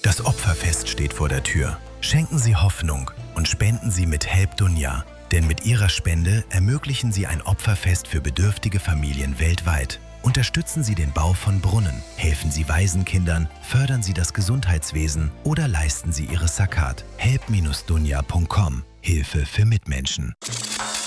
Das Opferfest steht vor der Tür. Schenken Sie Hoffnung und spenden Sie mit Help Dunja. Denn mit Ihrer Spende ermöglichen Sie ein Opferfest für bedürftige Familien weltweit. Unterstützen Sie den Bau von Brunnen, helfen Sie Waisenkindern, fördern Sie das Gesundheitswesen oder leisten Sie Ihre Zakat. help-dunja.com. Hilfe für Mitmenschen.